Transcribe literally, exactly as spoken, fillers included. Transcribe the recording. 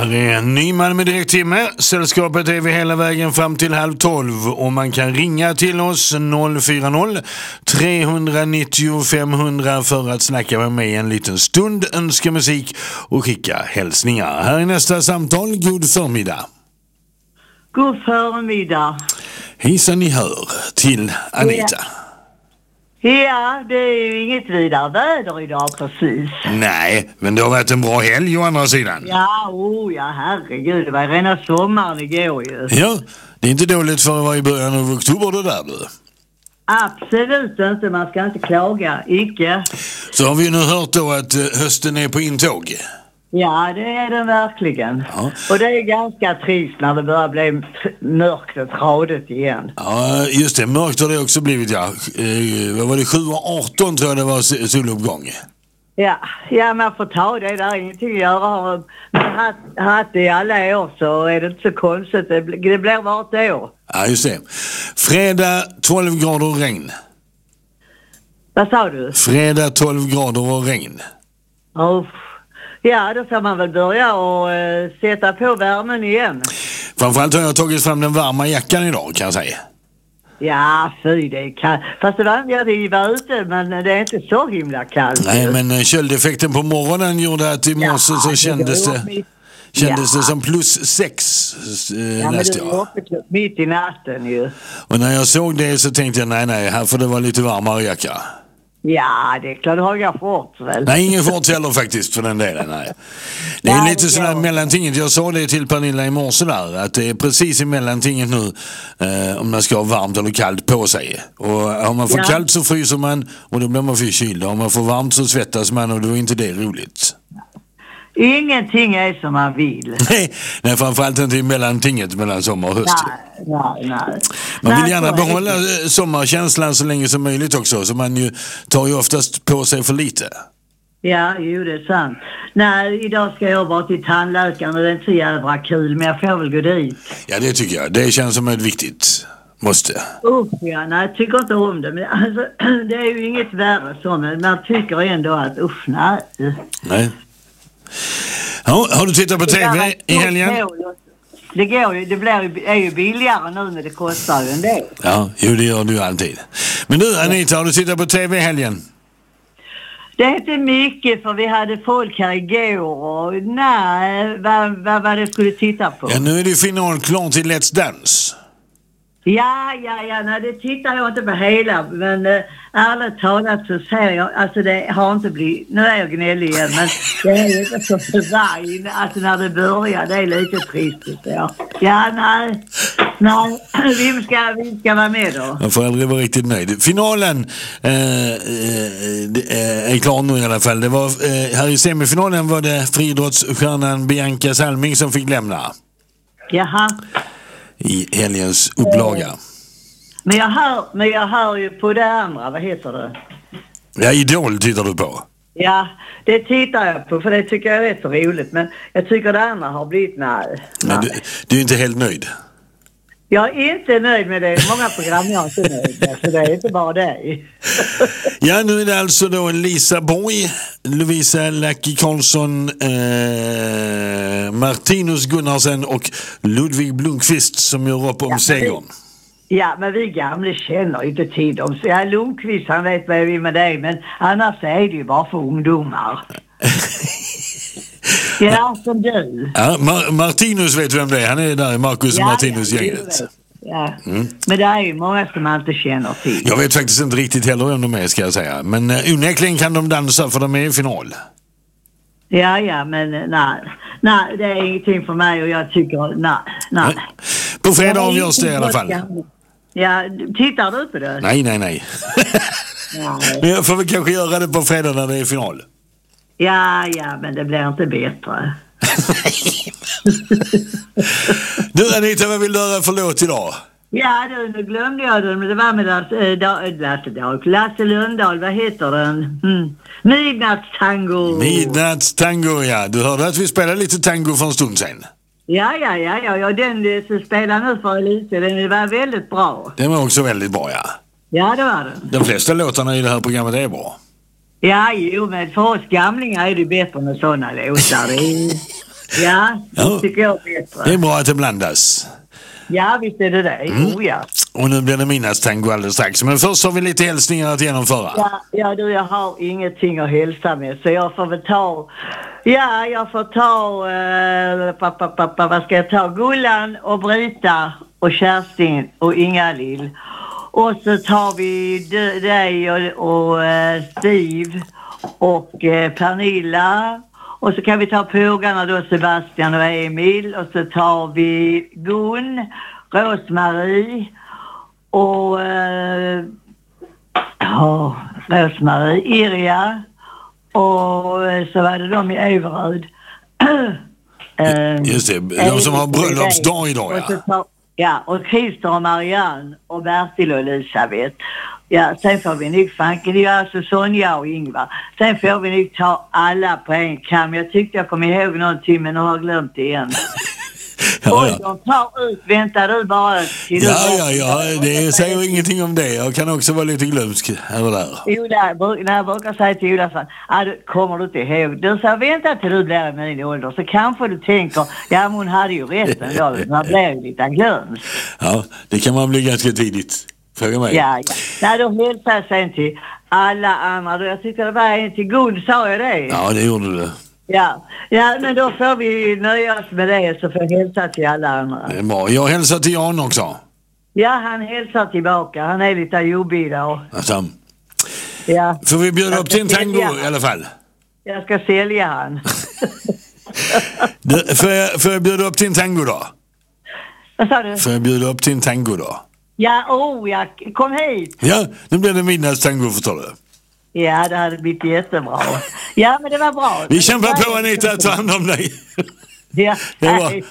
Här är en ny man med direkttimme. Sällskapet är vi hela vägen fram till halv tolv och man kan ringa till oss noll fyra noll, tre nio noll, fem hundra för att snacka med mig en liten stund, önska musik och skicka hälsningar. Här är nästa samtal. God förmiddag. God förmiddag. Hejsan, ni hör till Anita. Ja. ja, det är ju inget vidare väder idag precis. Nej, men det har varit en bra helg å andra sidan. Ja, oh ja, herregud, det var rena sommaren igår ju. Ja, det är inte dåligt för att vara i början av oktober det där. Absolut inte, man ska inte klaga, icke. Så har vi nu hört då att hösten är på intåg. Ja, det är den verkligen. Ja. Och det är ganska trist när det börjar bli mörkt och tradigt igen. Ja, just det. Mörkt har det också blivit, ja. Eh, vad var det? sju arton tror jag det var soluppgång. Ja, ja, man får ta det. Det är ingenting att göra. Har man haft, haft det i alla år så är det inte så konstigt. Det, det blir vart år. Ja, just det. Fredag tolv grader och regn. Vad sa du? Fredag tolv grader och regn. Oh. Ja, då får man väl börja och uh, sätta på värmen igen. Framförallt har jag tagit fram den varma jackan idag, kan jag säga. Ja, fy det kan. Fast det var jag det var ute, men det är inte så himla kallt. Nej, men köldeffekten på morgonen gjorde att i morse ja, så kändes det, det kändes ja. det som plus sex eh, ja, nästa men det var mitt i natten ju. Och när jag såg det så tänkte jag, nej, nej, här får det vara lite varmare jacka. Ja, det är klart, du har inga shorts väl? Nej, ingen shorts heller faktiskt för den delen, nej. Det är nej, lite sådär mellantinget. Jag sa det till Pernilla i morse där, att det är precis i mellantinget nu eh, om man ska ha varmt eller kallt på sig. Och om man får ja. kallt så fryser man och då blir man förkyld. Om man får varmt så svettas man och då är inte det roligt. Ingenting är som man vill. Nej, nej, framförallt inte i mellantinget mellan sommar och höst. Nej, nej, nej. Man vill nej, gärna behålla det. sommarkänslan så länge som möjligt också. Så man ju tar ju oftast på sig för lite. Ja, jo det är sant. Nej, idag ska jag bara till tandläkaren och det är inte så jävla kul, men jag får väl gå dit. Ja, det tycker jag. Det känns som ett viktigt måste. Usch, ja, nej, jag tycker inte om det. Men alltså, det är ju inget värre så, men man tycker ändå att usch, nej. Nej. Ja, har du tittat på tv i helgen? Det går ju, det blir, är ju billigare nu när det kostar ju en del. Ja, jo, det gör du alltid. Men du Anita, har du tittat på tv i helgen? Det är inte mycket för vi hade folk här igår och nej, vad, vad, vad det skulle titta på. Ja, nu är det final klart till Let's Dance. Ja, ja, ja, nej, det tittar jag inte på hela, men äh, ärligt talat så säger jag, alltså det har inte blivit, nu är jag gnällig igen, men det är ju inte så förvärj, alltså när det börjar, det är lite trist ja. Ja, nej, nej, vi ska, vi ska vara med då. Jag får aldrig vara riktigt nöjd. Finalen eh, eh, är klar nu i alla fall. Det var, eh, här i semifinalen var det friidrottsstjärnan Bianca Salming som fick lämna. Jaha. I helgens upplaga. Men jag hör, men jag hör ju på det andra, vad heter det? Ja, Idol tittar du på. Ja, det tittar jag på för det tycker jag är så roligt. Men jag tycker det andra har blivit nej. Men du, du är inte helt nöjd? Jag är inte nöjd med det. Många program jag är inte nöjd med, så det är inte bara det. Ja, nu är det alltså då Lisa Borg, Lovisa Lucky Karlsson, eh, Martinus Gunnarsen och Ludvig Blomqvist som gör upp om ja, segern. Ja, men vi gamla känner inte till dem. Så ja, Blomqvist, han vet vad jag vill med det, men annars är det ju bara för ungdomar. Ja, som du. Ja, Mar- Martinus vet vem det är. Han är där i Marcus ja, Martinus-gänget. Ja, mm. Men det är ju många som man inte känner till. Jag vet faktiskt inte riktigt heller om de är, ska jag säga. Men uh, onekligen kan de dansa för de är i final. Ja, ja, men nej. Nej, det är ingenting för mig och jag tycker, nej, nej. På fredag avgörs det i alla fall. Ja, tittar du på det? Nej, nej, nej. nej. Men jag får väl kanske göra det på fredag när det är final. Ja, ja, men det blir inte bättre. Du Anita, vad vill du höra för låt idag? Ja, du, nu glömde jag den, men det var med Lasse, äh, Lasse Lundahl, vad heter den? Mm. Midnattstango. Midnattstango, ja. Du hörde att vi spelade lite tango för en stund sedan. Ja, ja, ja, ja, ja. Den som spelar nu för lite, den var väldigt bra. Den var också väldigt bra, ja. Ja, det var den. De flesta låtarna i det här programmet är bra. Ja, jo, men för oss gamlingar är det bättre med sådana låtar. Ja, det Ja. tycker jag är bättre. Det är bra att det blandas. Ja, visst är det det. Mm. Oh, ja. Och nu blir det minnstango alldeles strax. Men först har vi lite hälsningar att genomföra. Ja, ja, du, jag har ingenting att hälsa med, så jag får väl ta... Ja, jag får ta... Eh, pappa, pappa, vad ska jag ta? Gullan och Brita och Kerstin och Inga-Lill. Och så tar vi d- dig och, och eh, Steve och eh, Pernilla. Och så kan vi ta pågarna då, Sebastian och Emil. Och så tar vi Gun, Rosmarie och... Eh, ja, Rosmarie, Irja och så var det de i Everöd. Just det, de som har bröllopsdag idag, ja. Och så tar, ja, och Christer och Marianne och Bertil och Elisabeth. Ja, sen får vi nog fanken, det är alltså Sonja och Ingvar. Sen får vi nog ta alla på en kam. Jag tyckte jag kom ihåg någonting, men nu har jag glömt det igen. Ja, Och ja. de tar ut, vänta du bara till Ja, ja, ja, det säger ingenting om det. Jag kan också vara lite glömsk här och där. Ola, när jag brukar säga till Ola så här, ah, du, kommer du inte ihåg? Du sa vänta till du blir i min ålder, så kanske du tänker, ja men hon hade ju rätt ändå, man blir ju lite glömsk. Ja, det kan man bli ganska tidigt. Fråga mig. Ja, ja. Nej, då hälsar jag sen till alla andra. Jag tyckte det var en till god, sa jag det? Ja, det gjorde du. Ja, ja, men då får vi nöja oss med det, så får jag hälsa till alla andra. Det är bra. Jag hälsar till Jan också. Ja, han hälsar tillbaka. Han är lite jobbig idag. Alltså, Ja. får vi bjuda upp till en tango sälja. i alla fall? Jag ska sälja han. Du, får, jag, får jag bjuda upp till en tango då? Vad sa du? Får jag bjuda upp till en tango då? Ja, oh, ja, kom hit. Ja, nu blir det middagstango, förstår du. Ja, det hade blivit jättebra. Ja, men det var bra. Vi kämpar på, Anita, ta hand om dig. Ja, Det var hej.